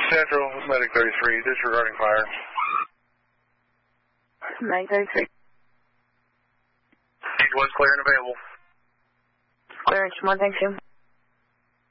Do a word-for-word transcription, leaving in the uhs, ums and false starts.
Central, Medic thirty-three, disregarding fire. Medic thirty-three. East West clear and available. Clearance, one, thank you.